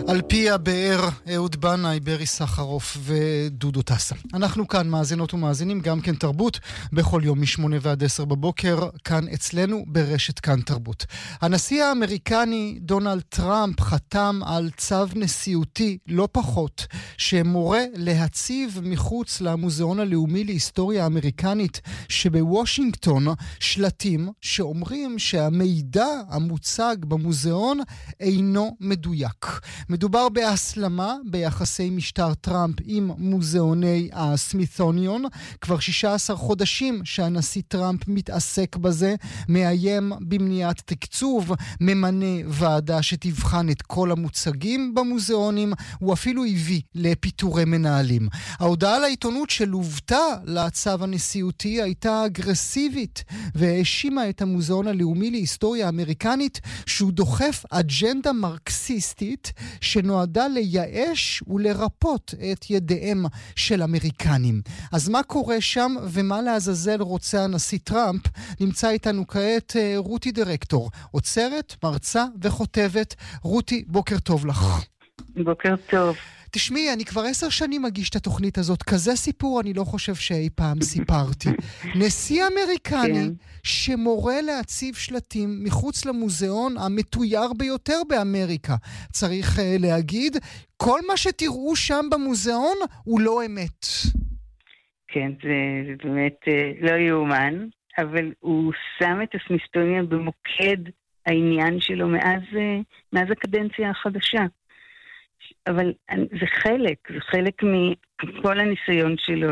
על פי הבאר אהוד בנאי, ברי סחרוף ודודו טסה. אנחנו כאן מאזינות ומאזינים, גם כן תרבות, בכל יום מ8 ועד 10 בבוקר, כאן אצלנו ברשת כאן תרבות. הנשיא האמריקני דונלד טראמפ חתם על צו נשיאותי לא פחות, שמורה להציב מחוץ למוזיאון הלאומי להיסטוריה האמריקנית שבוושינגטון שלטים שאומרים שהמידע המוצג במוזיאון אינו מדויק. מדובר בהסלמה ביחסי משטר טראמפ עם מוזיאוני הסמית'וניון. כבר 16 חודשים שהנשיא טראמפ מתעסק בזה, מאיים במניעת תקצוב, ממנה ועדה שתבחן את כל המוצגים במוזיאונים, הוא אפילו הביא לפיטורי מנהלים. ההודעה לעיתונות שלובתה לצו הנשיאותי הייתה אגרסיבית, והאשימה את המוזיאון הלאומי להיסטוריה האמריקנית שהוא דוחף אג'נדה מרקסיסטית שנועדה לייאש ולרפות את ידיהם של אמריקנים. אז מה קורה שם ומה לעזאזל רוצה הנשיא טראמפ? נמצא איתנו כעת רותי דירקטור, עוצרת, מרצה וכותבת. רותי, בוקר טוב לך. בוקר טוב. תשמעי, אני כבר 10 שנים מגיש את התוכנית הזאת. כזה סיפור אני לא חושב שאי פעם סיפרתי. נשיא אמריקני שמורה להציב שלטים מחוץ למוזיאון המתויר ביותר באמריקה. צריך להגיד, כל מה שתראו שם במוזיאון הוא לא אמת. כן, זה באמת לא יאומן, אבל הוא שם את הסמית'וניון במוקד העניין שלו מאז הקדנציה החדשה. אבל זה חלק מכל הניסיון שלו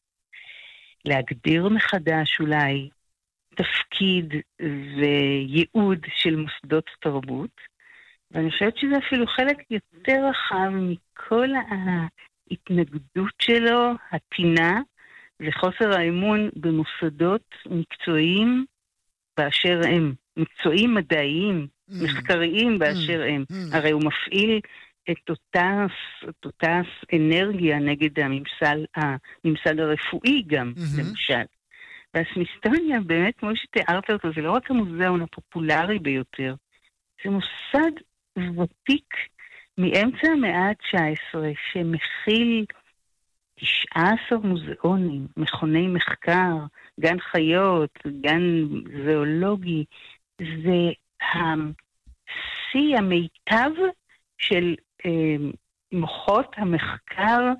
להגדיר מחדש אולי תפקיד וייעוד של מוסדות תרבות, ואני חושבת שזה אפילו חלק יותר רחב מכל ההתנגדות שלו, הטינה וחוסר האמון במוסדות מקצועיים באשר הם, מקצועיים מדעיים, מחקריים באשר הם. הרי הוא מפעיל את אותה אנרגיה נגד הממסד הרפואי גם, למשל. והסמית'וניון, באמת, כמו שתיארת אותו, זה לא רק המוזיאון הפופולרי ביותר, זה מוסד ותיק מאמצע המאה ה-19, שמכיל 19 מוזיאונים, מכוני מחקר, גן חיות, גן זואולוגי. זה השיא המיטב של מוחות המחקר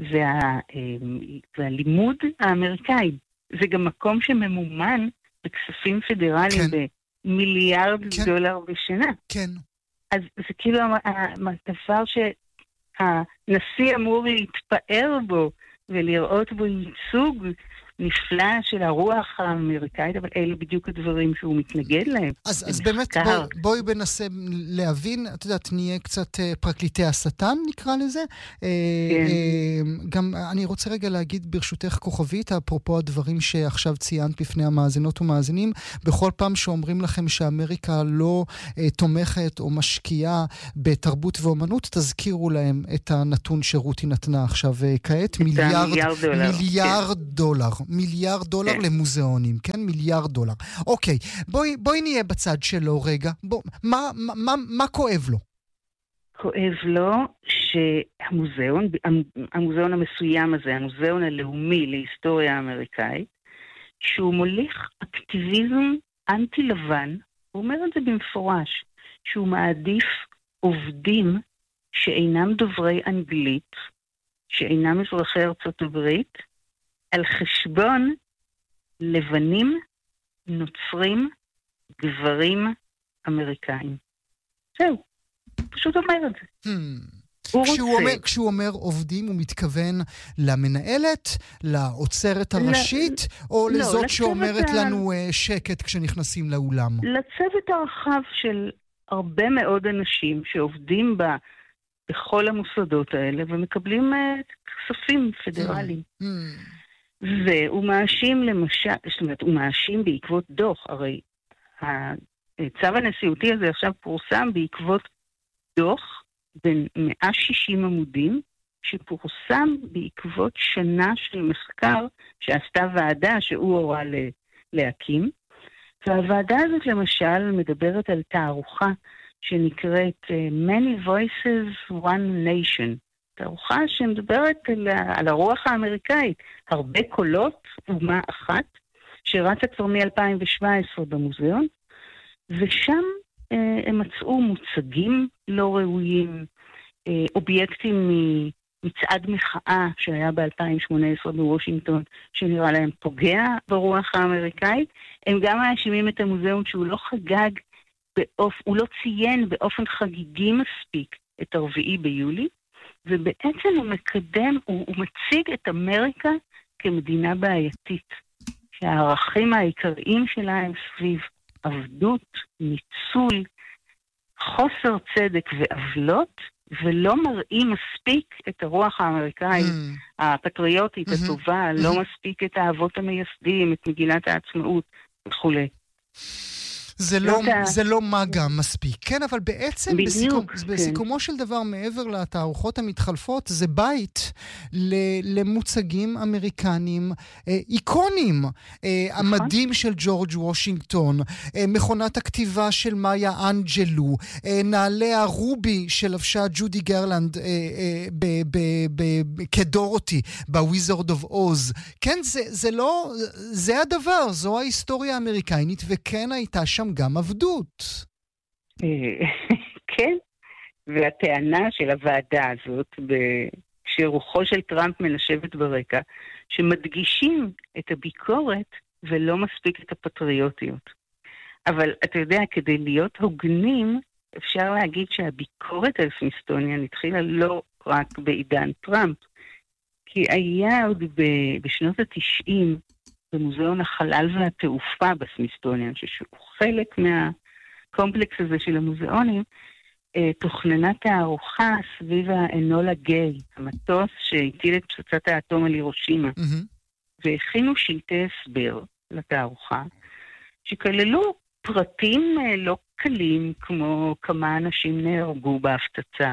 והלימוד האמריקאי. זה גם מקום שממומן בכספים פדרליים במיליארד דולר בשנה. כן. אז זה כאילו הדבר שהנשיא אמור להתפאר בו ולראות בו ייצוג נפלא של הרוח האמריקאית, אבל אלה בדיוק הדברים שהוא מתנגד להם. אז באמת בואי בנסה להבין, את יודעת, נהיה קצת פרקליטי השטן, נקרא לזה. גם אני רוצה רגע להגיד ברשותך כוכבית, אפרופו הדברים שעכשיו ציינת בפני המאזינות ומאזינים, בכל פעם שאומרים לכם שאמריקה לא תומכת או משקיעה בתרבות ואומנות, תזכירו להם את הנתון שרותי נתנה עכשיו כעת, מיליארד דולר למוזיאונים, כן? מיליארד דולר. אוקיי, בואי נהיה בצד שלו רגע. מה כואב לו? כואב לו שהמוזיאון המסוים הזה, המוזיאון הלאומי להיסטוריה האמריקאית, שהוא מוליך אקטיביזם אנטי-לבן, הוא אומר את זה במפורש, שהוא מעדיף עובדים שאינם דוברי אנגלית, שאינם אזרחי ארצות הברית, על חשבון לבנים, נוצרים, גברים אמריקאים. זהו, פשוט אומר את זה. כשהוא אומר עובדים, הוא מתכוון למנהלת, לעוצרת הראשית, או לזאת שאומרת לנו שקט כשנכנסים לאולם? לצוות הרחב של הרבה מאוד אנשים שעובדים בכל המוסדות האלה, ומקבלים כספים פדרליים. והוא מאשים למשל, זאת אומרת, הוא מאשים בעקבות דוח, הרי הצו הנשיאותי הזה עכשיו פורסם בעקבות דוח בין 160 עמודים, שפורסם בעקבות שנה של מחקר שעשתה ועדה שהוא הורה להקים, והוועדה הזאת למשל מדברת על תערוכה שנקראת Many Voices, One Nation. תערוכה שמדברת על הרוח האמריקאית, הרבה קולות, אומה אחת, שרצה כבר מ-2017 במוזיאון, ושם הם מצאו מוצגים לא ראויים, אובייקטים מצעד מחאה שהיה ב-2018 בוושינגטון, שנראה להם פוגע ברוח האמריקאית. הם גם מאשימים את המוזיאון שהוא לא חגג, הוא לא ציין באופן חגיגי מספיק את 4 ביולי, ובעצם הוא מציג את אמריקה כמדינה בעייתית, שהערכים העיקריים שלה הם סביב עבדות, ניצול, חוסר צדק ועוולות, ולא מראים מספיק את הרוח האמריקאית, הפטריוטית, הטובה, לא מספיק את האבות המייסדים, את מגילת העצמאות וכו'. זה לא מגע מספיק. כן, אבל בעצם בסיכומו של דבר, מעבר לתערוכות המתחלפות, זה בית למוצגים אמריקנים איקונים. המדים של ג'ורג' וושינגטון, מכונת הכתיבה של מאיה אנג'לו, נעלי הרובי שלבשה ג'ודי גרלנד כדורותי בוויזרד אוף אוז. כן, זה הדבר, זו ההיסטוריה האמריקנית, וכן הייתה שם גם עבדות. כן, והטענה של הוועדה הזאת, שרוחו של טראמפ מנשבת ברקע, שמדגישים את הביקורת ולא מספיק את הפטריוטיות. אבל אתה יודע, כדי להיות הוגנים, אפשר להגיד שהביקורת על סמית'סוניאן התחילה לא רק בעידן טראמפ, כי היה עוד בשנות ה-90, במוזיאון החלל והתעופה בסמית'סוניאן, שהוא חלק מהקומפלקס הזה של המוזיאונים, תוכננה תערוכה סביב האנולה גיי, המטוס שהטיל את פצצת האטום על הירושימה, והכינו שלטי הסבר לתערוכה, שכללו פרטים לא קלים, כמו כמה אנשים נהרגו בהפצצה,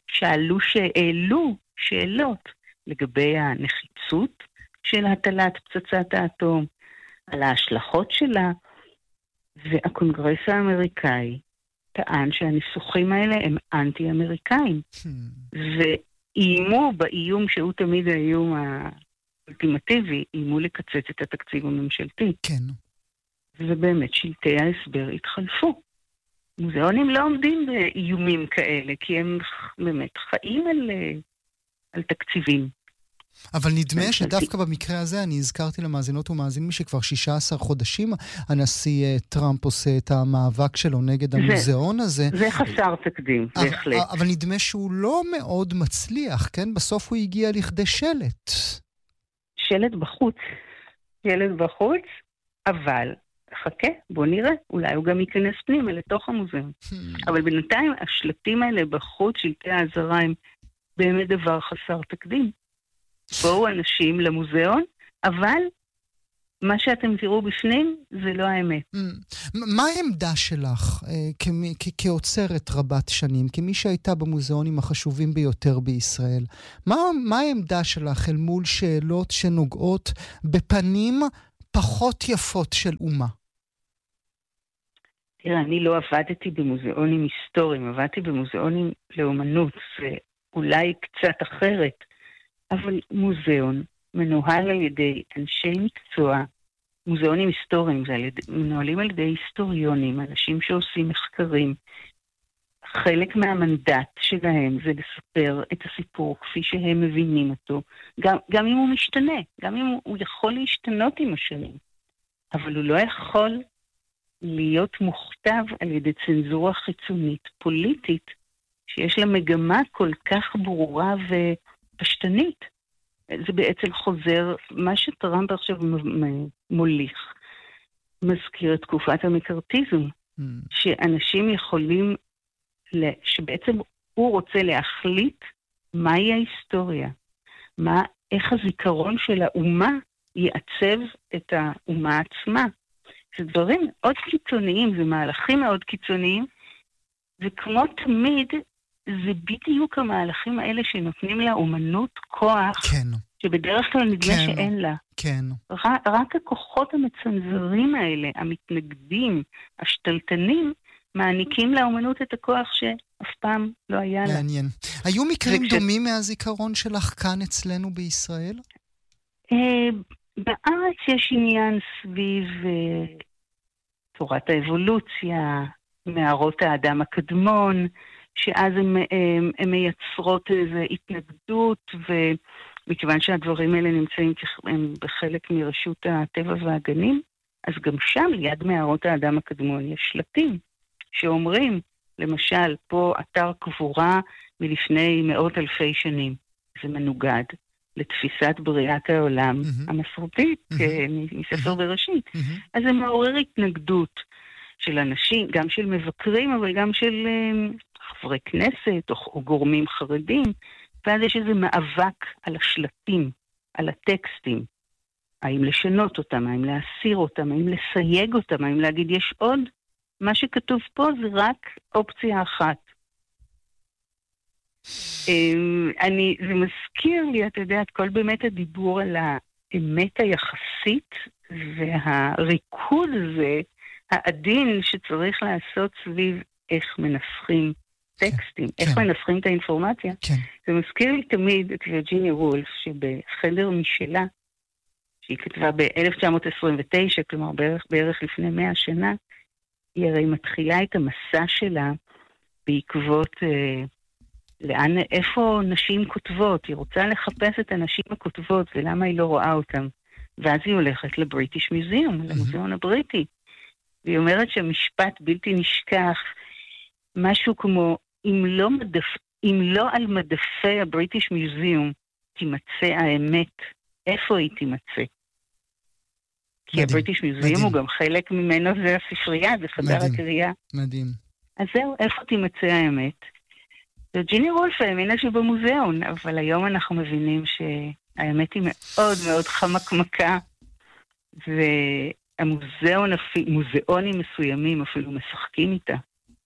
שהעלו שאלות לגבי הנחיצות של הטלת פצצת האטום, על ההשלכות שלה, והקונגרס האמריקאי טען שהניסוחים האלה הם אנטי-אמריקאים, ואיימו באיום שהוא תמיד האיום האולטימטיבי, איימו לקצץ את התקציב הממשלתי. כן. ובאמת שלטי ההסבר התחלפו. מוזיאונים לא עומדים באיומים כאלה, כי הם באמת חיים על תקציבים. אבל נדמה שדווקא במקרה הזה, אני הזכרתי למאזינות ומאזינים שכבר 16 חודשים הנשיא טראמפ עושה את המאבק שלו נגד המוזיאון הזה. זה חסר תקדים, בהחלט. אבל נדמה שהוא לא מאוד מצליח, כן? בסוף הוא הגיע לכדי שלט. שלט בחוץ. שלט בחוץ, אבל חכה, בוא נראה. אולי הוא גם ייכנס פנימה לתוך המוזיאון. אבל בינתיים השלטים האלה בחוץ, שלטי האזהרה, הם באמת דבר חסר תקדים. בואו אנשים למוזיאון, אבל מה שאתם תראו בפנים זה לא האמת. מה העמדה שלך כאוצרת רבת שנים, כמי שהייתה במוזיאונים החשובים ביותר בישראל? מה העמדה שלך אל מול שאלות שנוגעות בפנים פחות יפות של אומה? תראה, אני לא עבדתי במוזיאונים היסטוריים, עבדתי במוזיאונים לאומנות, ואולי קצת אחרת. אבל מוזיאון מנוהל על ידי אנשי מקצוע, מוזיאונים היסטוריים, מנוהלים על ידי היסטוריונים, אנשים שעושים מחקרים. חלק מהמנדט שלהם זה לספר את הסיפור כפי שהם מבינים אותו, גם אם הוא משתנה, גם אם הוא יכול להשתנות עם השנים. אבל הוא לא יכול להיות מוכתב על ידי צנזורה חיצונית פוליטית, שיש לה מגמה כל כך ברורה פשטנית. זה בעצם חוזר, מה שטראמפ עכשיו מוליך, מזכיר את תקופת המקארתיזם, שאנשים יכולים, שבעצם הוא רוצה להחליט מהי ההיסטוריה, איך הזיכרון של האומה יעצב את האומה עצמה. זה דברים מאוד קיצוניים, זה מהלכים מאוד קיצוניים, וכמו תמיד, זה בדיוק המהלכים האלה שנותנים לה אומנות כוח, כן. שבדרך כלל נדמה כן. שאין לה. כן. רק הכוחות המצנזרים האלה, המתנגדים, השתלטנים, מעניקים לאומנות את הכוח שאף פעם לא היה לה. מעניין. היו מקרים דומים מהזיכרון שלך כאן אצלנו בישראל? בארץ יש עניין סביב תורת האבולוציה, מערות האדם הקדמון, שאז הן מייצרות איזו התנגדות, ומכיוון שהדברים האלה נמצאים בחלק מרשות הטבע והגנים, אז גם שם, ליד מערות האדם הקדמון, יש שלטים שאומרים, למשל, פה אתר קבורה מלפני מאות אלפי שנים. זה מנוגד לתפיסת בריאת העולם המסורתית מספר בראשית. אז זה מעורר התנגדות של אנשים, גם של מבקרים, אבל גם של חברי כנסת או גורמים חרדים, ואז יש איזה מאבק על השלטים, על הטקסטים. האם לשנות אותם, האם להסיר אותם, האם לסייג אותם, האם להגיד יש עוד? מה שכתוב פה זה רק אופציה אחת. זה מזכיר לי, אתה יודע, כל באמת הדיבור על האמת היחסית והריקוד הזה, העדין שצריך לעשות סביב איך מנסחים טקסטים, איך מנסחים את האינפורמציה. זה מזכיר לי תמיד את וירג'יניה וולף, שבחדר משלה, שהיא כתבה ב-1929, כלומר בערך לפני 100 שנה, היא הרי מתחילה את המסע שלה בעקבות איפה נשים כותבות. היא רוצה לחפש את הנשים הכותבות, ולמה היא לא רואה אותן. ואז היא הולכת לבריטיש מיוזיאום, למוזיאון הבריטי. והיא אומרת שהמשפט בלתי נשכח, משהו כמו, אם לא על מדפי הבריטיש מיוזיאום תימצא האמת, איפה היא תימצא? כי הבריטיש מיוזיאום הוא גם חלק ממנו, זה הספרייה, זה חדר הקריאה. מדהים. אז זהו, איפה תימצא האמת? וירג'יניה וולף האמינה שבמוזיאון, אבל היום אנחנו מבינים שהאמת היא מאוד מאוד חמקמקה, והמוזיאונים מסוימים אפילו משחקים איתה.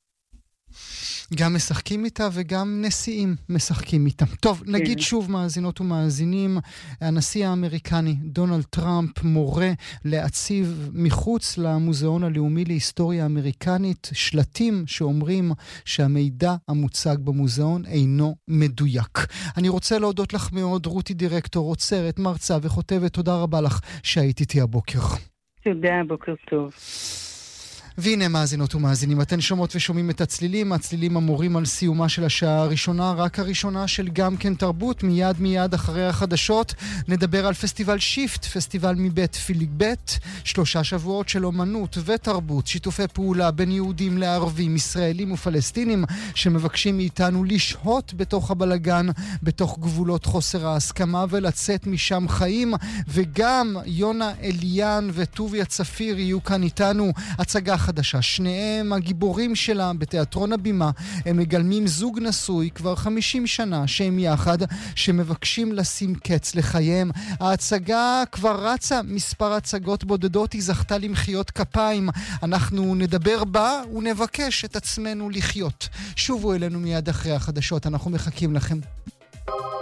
גם משחקים איתה וגם נשיאים משחקים איתה. טוב, נגיד שוב מאזינות ומאזינים, הנשיא האמריקני דונלד טראמפ מורה להציב מחוץ למוזיאון הלאומי להיסטוריה האמריקנית שלטים שאומרים שהמידע המוצג במוזיאון אינו מדויק. אני רוצה להודות לך מאוד, רותי דירקטור, עוצרת, מרצה וכותבת, תודה רבה לך שהיית איתי הבוקר. תודה, בוקר טוב. והנה מאזינות ומאזינים, אתן שומעות ושומעים את הצלילים המורים על סיומה של השעה הראשונה, רק הראשונה של גם כן תרבות. מיד אחרי החדשות נדבר על פסטיבל שיפט, פסטיבל מבית פיליבט, 3 שבועות של אומנות ותרבות, שיתופי פעולה בין יהודים לערבים, ישראלים ופלסטינים, שמבקשים מאיתנו לשהות בתוך הבלגן, בתוך גבולות חוסר ההסכמה ולצאת משם חיים. וגם יונה אליאן וטוביה צפיר יהיו כאן איתנו, הצגה חדשה, שניהם הגיבורים שלה בתיאטרון הבימה. הם מגלמים זוג נשוי כבר 50 שנה שהם יחד, שמבקשים לשים קץ לחייהם. ההצגה כבר רצה מספר הצגות בודדות, היא זכתה למחיאות כפיים. אנחנו נדבר בה ונבקש את עצמנו לחיות. שובו אלינו מיד אחרי החדשות, אנחנו מחכים לכם.